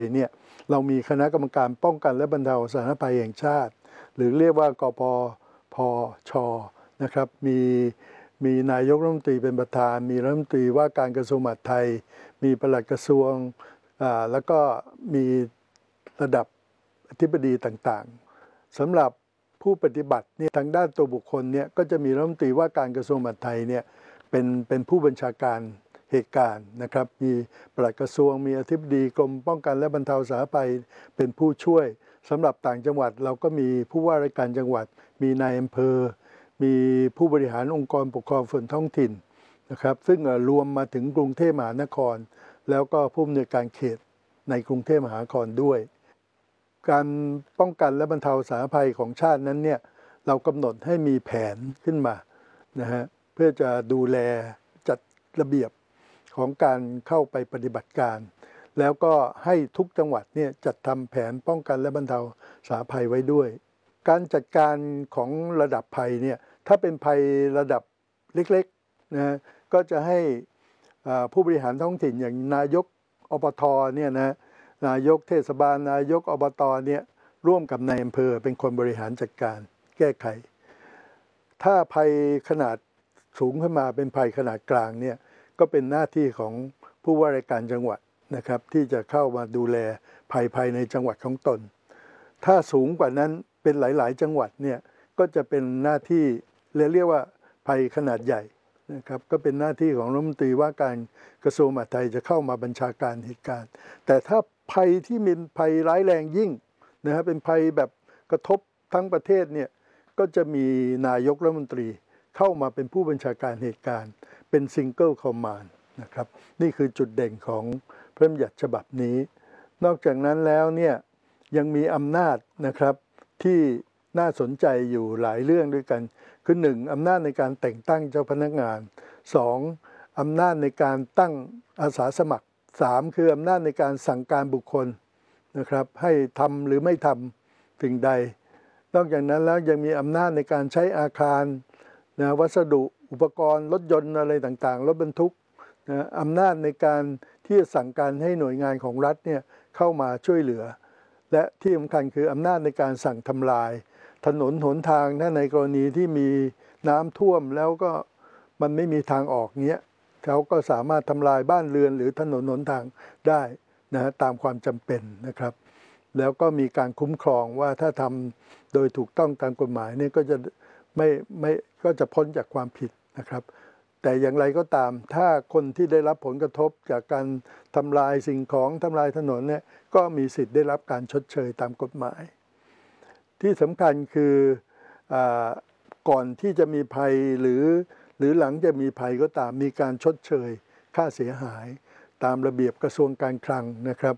เนี่ยเรามีคณะกรรมการป้องกันและบรรเทาสาธารณภัยแห่งชาติหรือเรียกว่ากปพชนะครับมีนายกรัฐมนตรีเป็นประธานมีรัฐมนตรีว่าการกระทรวงมหาดไทยมีปลัดกระทรวงแล้วก็มีระดับอธิบดีต่างๆสำหรับผู้ปฏิบัติเนี่ยทางด้านตัวบุคคลเนี่ยก็จะมีรัฐมนตรีว่าการกระทรวงมหาดไทยเนี่ยเป็นผู้บัญชาการเหตุการณ์นะครับมีปลัดกระทรวงมีอธิบดีกรมป้องกันและบรรเทาสาธารณภัยเป็นผู้ช่วยสำหรับต่างจังหวัดเราก็มีผู้ว่าราชการจังหวัดมีนายอำเภอมีผู้บริหารองค์กรปกครองส่วนท้องถิ่นนะครับซึ่งรวมมาถึงกรุงเทพมหานครแล้วก็ผู้อำนวยการเขตในกรุงเทพมหานครด้วยการป้องกันและบรรเทาสาธารณภัยของชาตินั้นเนี่ยเรากำหนดให้มีแผนขึ้นมานะฮะเพื่อจะดูแลจัดระเบียบของการเข้าไปปฏิบัติการแล้วก็ให้ทุกจังหวัดเนี่ยจัดทำแผนป้องกันและบรรเทาสาธารณภัยไว้ด้วยการจัดการของระดับภัยเนี่ยถ้าเป็นภัยระดับเล็กๆนะก็จะให้ผู้บริหารท้องถิ่นอย่างนายกอบตเนี่ยนะนายกเทศบาลนายกอบตเนี่ยร่วมกับนายอำเภอเป็นคนบริหารจัดการแก้ไขถ้าภัยขนาดสูงขึ้นมาเป็นภัยขนาดกลางเนี่ยก็เป็นหน้าที่ของผู้ว่าราชการจังหวัดนะครับที่จะเข้ามาดูแลภายในจังหวัดของตนถ้าสูงกว่านั้นเป็นหลายๆจังหวัดเนี่ยก็จะเป็นหน้าที่เรียกว่าภัยขนาดใหญ่นะครับก็เป็นหน้าที่ของรัฐมนตรีว่าการกระทรวงมหาดไทยจะเข้ามาบัญชาการเหตุการณ์แต่ถ้าภัยที่มีภัยร้ายแรงยิ่งนะครับเป็นภัยแบบกระทบทั้งประเทศเนี่ยก็จะมีนายกรัฐมนตรีเข้ามาเป็นผู้บัญชาการเหตุการณ์เป็นซิงเกิลคอมมานด์นะครับนี่คือจุดเด่นของพระราชบัญญัติฉบับนี้นอกจากนั้นแล้วเนี่ยยังมีอำนาจนะครับที่น่าสนใจอยู่หลายเรื่องด้วยกันคือ1อำนาจในการแต่งตั้งเจ้าพนักงาน2อำนาจในการตั้งอาสาสมัคร3คืออำนาจในการสั่งการบุคคลนะครับให้ทำหรือไม่ทำสิ่งใดนอกจากนั้นแล้วยังมีอำนาจในการใช้อาคารนะวัสดุอุปกรณ์รถยนต์อะไรต่างๆรถบรรทุกนะอำนาจในการที่จะสั่งการให้หน่วยงานของรัฐเนี่ยเข้ามาช่วยเหลือและที่สำคัญคืออำนาจในการสั่งทำลายถนนหนทางถ้าในกรณีที่มีน้ำท่วมแล้วก็มันไม่มีทางออกเนี้ยเขาก็สามารถทำลายบ้านเรือนหรือถนนหนทางได้นะตามความจำเป็นนะครับแล้วก็มีการคุ้มครองว่าถ้าทำโดยถูกต้องตามกฎหมายเนี่ยก็จะไม่ก็จะพ้นจากความผิดนะครับแต่อย่างไรก็ตามถ้าคนที่ได้รับผลกระทบจากการทำลายสิ่งของทำลายถนนเนี่ยก็มีสิทธิ์ได้รับการชดเชยตามกฎหมายที่สำคัญคือก่อนที่จะมีภัยหรือหลังจะมีภัยก็ตามมีการชดเชยค่าเสียหายตามระเบียบกระทรวงการคลังนะครับ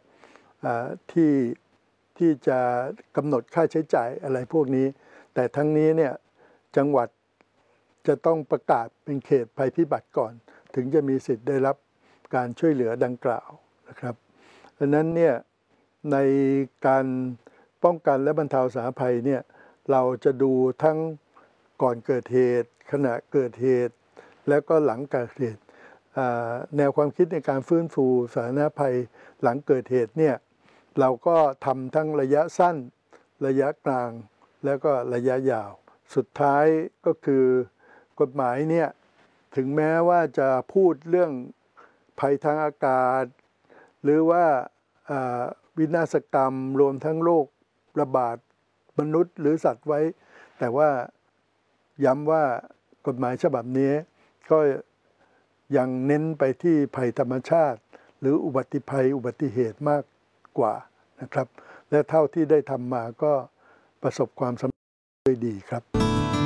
ที่จะกำหนดค่าใช้จ่ายอะไรพวกนี้แต่ทั้งนี้เนี่ยจังหวัดจะต้องประกาศเป็นเขตภัยพิบัติก่อนถึงจะมีสิทธิ์ได้รับการช่วยเหลือดังกล่าวนะครับดังนั้นเนี่ยในการป้องกันและบรรเทาสาธารณภัยเนี่ยเราจะดูทั้งก่อนเกิดเหตุขณะเกิดเหตุแล้วก็หลังเกิดเหตุแนวความคิดในการฟื้นฟูสาธารณภัยหลังเกิดเหตุเนี่ยเราก็ทำทั้งระยะสั้นระยะกลางแล้วก็ระยะยาวสุดท้ายก็คือกฎหมายเนี่ยถึงแม้ว่าจะพูดเรื่องภัยทางอากาศหรือว่าวินาศกรรมรวมทั้งโรคระบาดมนุษย์หรือสัตว์ไว้แต่ว่าย้ำว่ากฎหมายฉบับนี้ก็ยังเน้นไปที่ภัยธรรมชาติหรืออุบัติเหตุมากกว่านะครับและเท่าที่ได้ทำมาก็ประสบความสำเร็จด้วยดีครับ